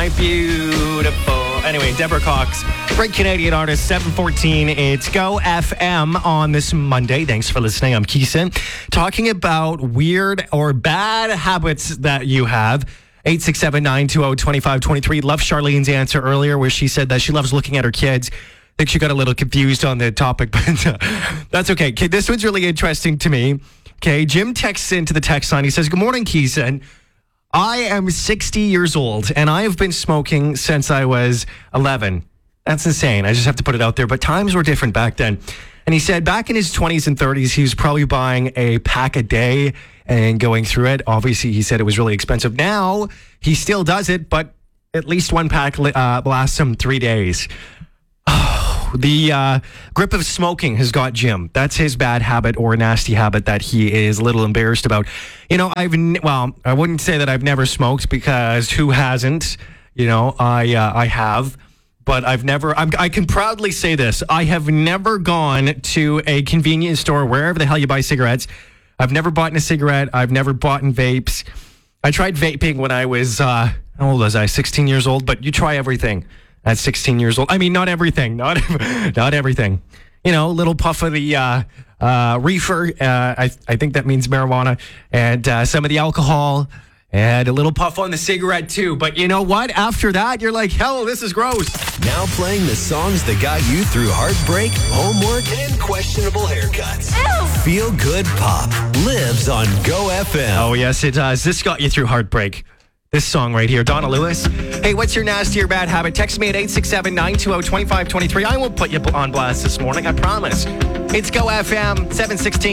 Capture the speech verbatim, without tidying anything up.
my beautiful. Anyway, Deborah Cox, great Canadian artist, seven fourteen. It's Go F M on this Monday. Thanks for listening. I'm Keeson. Talking about weird or bad habits that you have. eight six seven, nine two zero, two five two three. Love Charlene's answer earlier where she said that she loves looking at her kids. I think she got a little confused on the topic, but uh, that's okay. Okay, this one's really interesting to me. Okay, Jim texts into the text line. He says, good morning, Keeson. I am sixty years old, and I have been smoking since I was eleven. That's insane. I just have to put it out there. But times were different back then. And he said back in his twenties and thirties, he was probably buying a pack a day and going through it. Obviously, he said it was really expensive. Now, he still does it, but at least one pack uh, lasts him three days. Oh, the uh, grip of smoking has got Jim. That's his bad habit or nasty habit that he is a little embarrassed about. You know, I've, n- well, I wouldn't say that I've never smoked because who hasn't? You know, I uh, I have. But I've never, I'm, I can proudly say this. I have never gone to a convenience store, wherever the hell you buy cigarettes. I've never bought a cigarette. I've never bought in vapes. I tried vaping when I was, uh, how old was I? sixteen years old. But you try everything at sixteen years old. I mean, not everything. Not not everything. You know, a little puff of the uh, uh, reefer. Uh, I, I think that means marijuana. And uh, some of the alcohol. And a little puff on the cigarette, too. But you know what? After that, you're like, hell, this is gross. Now playing the songs that got you through heartbreak, homework, and questionable haircuts. Ew. Feel Good Pop lives on Go F M. Oh, yes, it does. This got you through heartbreak. This song right here, Donna Lewis. Hey, what's your nasty or bad habit? Text me at eight six seven, nine two zero, two five two three. I won't put you on blast this morning, I promise. It's Go F M, seven sixteen.